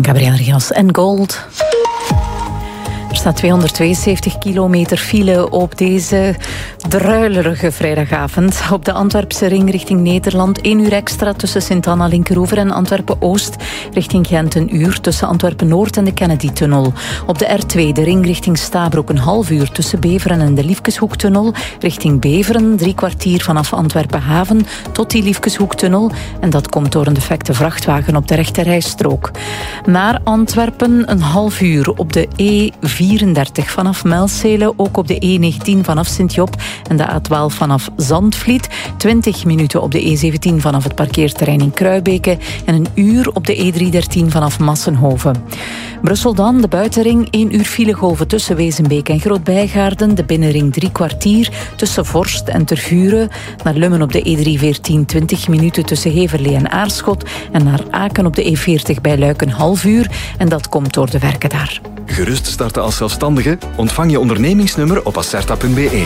Gabrielle Rios en Gold. Er staat 272 kilometer file op deze druilerige vrijdagavond. Op de Antwerpse ring richting Nederland 1 uur extra tussen Sint-Anna Linkeroever en Antwerpen-Oost. Richting Gent 1 uur tussen Antwerpen-Noord en de Kennedy-tunnel. Op de R2 de ring richting Stabroek 1,5 uur tussen Beveren en de Liefkeshoektunnel. Richting Beveren 3 kwartier vanaf Antwerpen-Haven tot die Liefkeshoektunnel. En dat komt door een defecte vrachtwagen op de rechterrijstrook. Naar Antwerpen 1,5 uur op de E34 vanaf Muilsele, ook op de E19 vanaf Sint-Job en de A12 vanaf Zandvliet. 20 minuten op de E17 vanaf het parkeerterrein in Kruibeke en 1 uur op de E313 vanaf Massenhoven. Brussel dan, de buitenring 1 uur filegolven tussen Wezenbeek en Groot-Bijgaarden. De binnenring 3 kwartier tussen Vorst en Tervuren. Naar Lummen op de E314 20 minuten tussen Heverlee en Aarschot. En naar Aken op de E40 bij Luik 1,5 uur. En dat komt door de werken daar. Gerust starten als zelfstandige? Ontvang je ondernemingsnummer op acerta.be.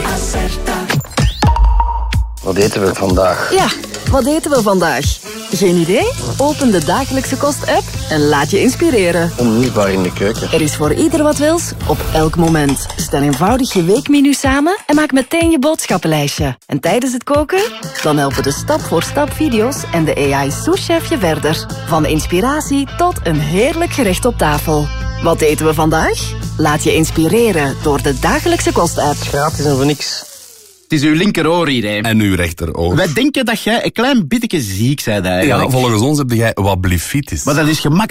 Wat eten we vandaag? Ja, wat eten we vandaag? Geen idee? Open de Dagelijkse Kost-app en laat je inspireren. Onmisbaar in de keuken. Er is voor ieder wat wils, op elk moment. Stel eenvoudig je weekmenu samen en maak meteen je boodschappenlijstje. En tijdens het koken? Dan helpen de stap-voor-stap video's en de AI-souschef je verder. Van inspiratie tot een heerlijk gerecht op tafel. Wat eten we vandaag? Laat je inspireren door de Dagelijkse Kost-app. Gratis en voor niks. Het is uw linkeroor hier, hè. En uw rechteroor. Wij denken dat jij een klein beetje ziek bent eigenlijk. Ja, volgens ons heb jij wat blefitis. Maar dat is gemakkelijk.